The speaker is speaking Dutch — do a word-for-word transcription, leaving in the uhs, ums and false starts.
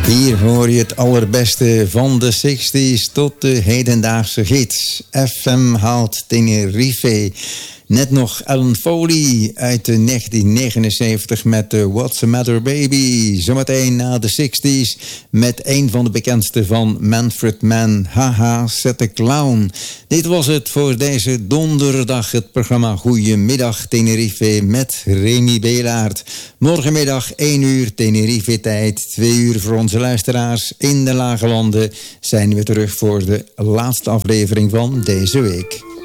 Hier hoor je het allerbeste van de zestig's tot de hedendaagse hits. F M haalt Tenerife. Net nog Alan Foley uit de negentien negenenzeventig met de What's the Matter Baby. Zometeen na de zestig's met een van de bekendste van Manfred Mann. Haha, Set the Clown. Dit was het voor deze donderdag. Het programma Goedemiddag Tenerife met Remy Belaert. Morgenmiddag één uur Tenerife tijd. twee uur voor onze luisteraars in de Lage Landen. Zijn we terug voor de laatste aflevering van deze week.